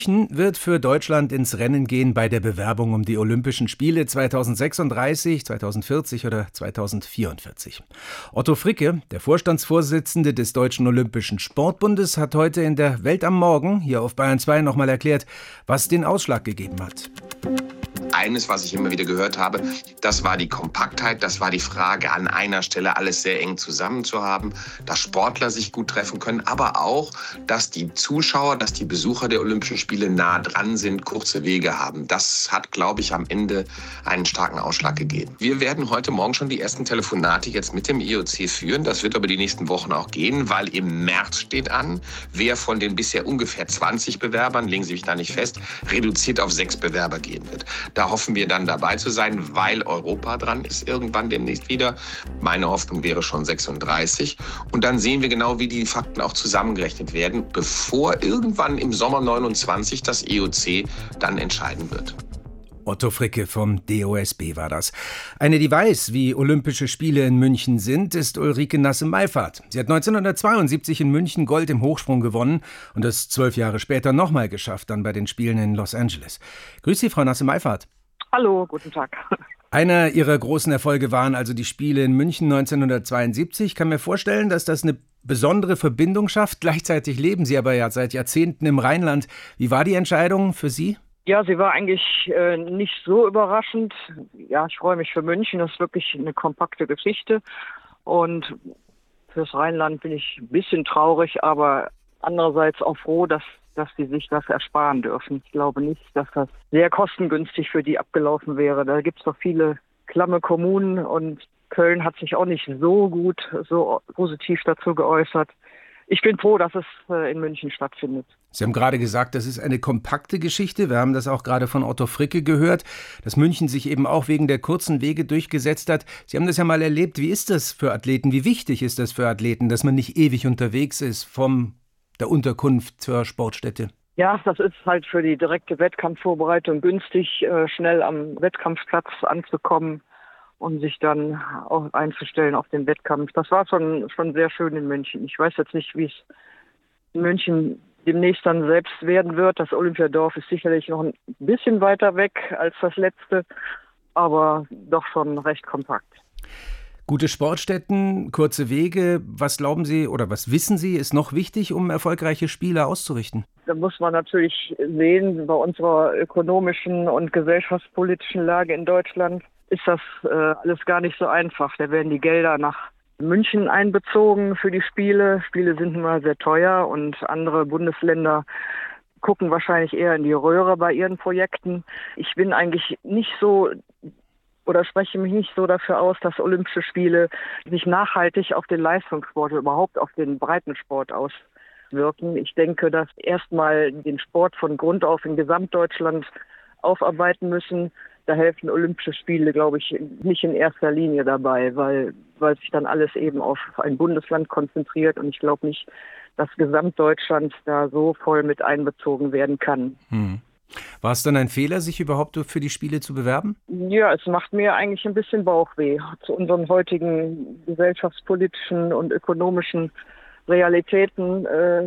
München wird für Deutschland ins Rennen gehen bei der Bewerbung um die Olympischen Spiele 2036, 2040 oder 2044. Otto Fricke, der Vorstandsvorsitzende des Deutschen Olympischen Sportbundes, hat heute in der Welt am Morgen hier auf Bayern 2 nochmal erklärt, was den Ausschlag gegeben hat. Eines, was ich immer wieder gehört habe, das war die Kompaktheit, das war die Frage, an einer Stelle alles sehr eng zusammen zu haben, dass Sportler sich gut treffen können, aber auch, dass die Zuschauer, dass die Besucher der Olympischen Spiele nah dran sind, kurze Wege haben. Das hat, glaube ich, am Ende einen starken Ausschlag gegeben. Wir werden heute Morgen schon die ersten Telefonate jetzt mit dem IOC führen. Das wird über die nächsten Wochen auch gehen, weil im März steht an, wer von den bisher ungefähr 20 Bewerbern, legen Sie mich da nicht fest, reduziert auf 6 Bewerber gehen wird. Da hoffen wir dann dabei zu sein, weil Europa dran ist irgendwann demnächst wieder. Meine Hoffnung wäre schon 36. Und dann sehen wir genau, wie die Fakten auch zusammengerechnet werden, bevor irgendwann im Sommer 29 das IOC dann entscheiden wird. Otto Fricke vom DOSB war das. Eine, die weiß, wie Olympische Spiele in München sind, ist Ulrike Nasse-Meifert. Sie hat 1972 in München Gold im Hochsprung gewonnen und es 12 Jahre später nochmal geschafft, dann bei den Spielen in Los Angeles. Grüß Sie, Frau Nasse-Meifert. Hallo, guten Tag. Einer Ihrer großen Erfolge waren also die Spiele in München 1972. Ich kann mir vorstellen, dass das eine besondere Verbindung schafft. Gleichzeitig leben Sie aber ja seit Jahrzehnten im Rheinland. Wie war die Entscheidung für Sie? Ja, sie war eigentlich nicht so überraschend. Ja, ich freue mich für München. Das ist wirklich eine kompakte Geschichte. Und fürs Rheinland bin ich ein bisschen traurig, aber andererseits auch froh, dass sie sich das ersparen dürfen. Ich glaube nicht, dass das sehr kostengünstig für die abgelaufen wäre. Da gibt es doch viele klamme Kommunen und Köln hat sich auch nicht so positiv dazu geäußert. Ich bin froh, dass es in München stattfindet. Sie haben gerade gesagt, das ist eine kompakte Geschichte. Wir haben das auch gerade von Otto Fricke gehört, dass München sich eben auch wegen der kurzen Wege durchgesetzt hat. Sie haben das ja mal erlebt. Wie ist das für Athleten? Wie wichtig ist das für Athleten, dass man nicht ewig unterwegs ist von der Unterkunft zur Sportstätte? Ja, das ist halt für die direkte Wettkampfvorbereitung günstig, schnell am Wettkampfplatz anzukommen und sich dann auch einzustellen auf den Wettkampf. Das war schon sehr schön in München. Ich weiß jetzt nicht, wie es in München demnächst dann selbst werden wird. Das Olympiadorf ist sicherlich noch ein bisschen weiter weg als das letzte, aber doch schon recht kompakt. Gute Sportstätten, kurze Wege. Was glauben Sie oder was wissen Sie, ist noch wichtig, um erfolgreiche Spiele auszurichten? Da muss man natürlich sehen, bei unserer ökonomischen und gesellschaftspolitischen Lage in Deutschland ist das alles gar nicht so einfach. Da werden die Gelder nach München einbezogen für die Spiele. Spiele sind nun mal sehr teuer und andere Bundesländer gucken wahrscheinlich eher in die Röhre bei ihren Projekten. Ich bin eigentlich nicht so oder spreche mich nicht so dafür aus, dass Olympische Spiele sich nachhaltig auf den Leistungssport, überhaupt auf den Breitensport auswirken. Ich denke, dass erstmal den Sport von Grund auf in Gesamtdeutschland aufarbeiten müssen. Da helfen Olympische Spiele, glaube ich, nicht in erster Linie dabei, weil sich dann alles eben auf ein Bundesland konzentriert. Und ich glaube nicht, dass Gesamtdeutschland da so voll mit einbezogen werden kann. War es dann ein Fehler, sich überhaupt für die Spiele zu bewerben? Ja, es macht mir eigentlich ein bisschen Bauchweh. Zu unseren heutigen gesellschaftspolitischen und ökonomischen Realitäten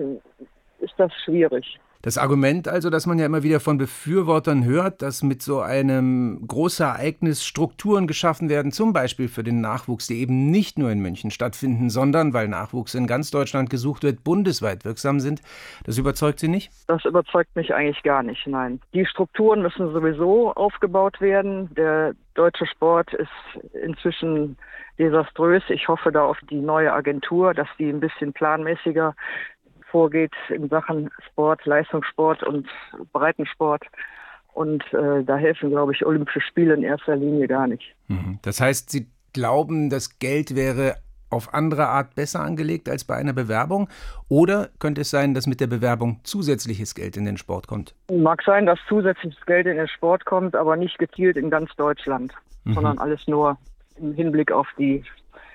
ist das schwierig. Das Argument also, dass man ja immer wieder von Befürwortern hört, dass mit so einem großen Ereignis Strukturen geschaffen werden, zum Beispiel für den Nachwuchs, die eben nicht nur in München stattfinden, sondern, weil Nachwuchs in ganz Deutschland gesucht wird, bundesweit wirksam sind. Das überzeugt Sie nicht? Das überzeugt mich eigentlich gar nicht, nein. Die Strukturen müssen sowieso aufgebaut werden. Der deutsche Sport ist inzwischen desaströs. Ich hoffe da auf die neue Agentur, dass die ein bisschen planmäßiger vorgeht in Sachen Sport, Leistungssport und Breitensport. Und da helfen, glaube ich, Olympische Spiele in erster Linie gar nicht. Das heißt, Sie glauben, das Geld wäre auf andere Art besser angelegt als bei einer Bewerbung? Oder könnte es sein, dass mit der Bewerbung zusätzliches Geld in den Sport kommt? Mag sein, dass zusätzliches Geld in den Sport kommt, aber nicht gezielt in ganz Deutschland, sondern alles nur im Hinblick auf die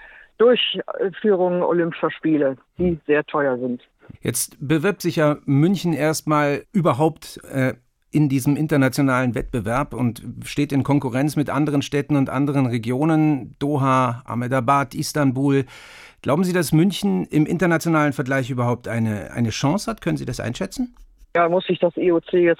Durchführung Olympischer Spiele, die sehr teuer sind. Jetzt bewirbt sich ja München erstmal überhaupt in diesem internationalen Wettbewerb und steht in Konkurrenz mit anderen Städten und anderen Regionen, Doha, Ahmedabad, Istanbul. Glauben Sie, dass München im internationalen Vergleich überhaupt eine Chance hat? Können Sie das einschätzen? Da muss sich das IOC jetzt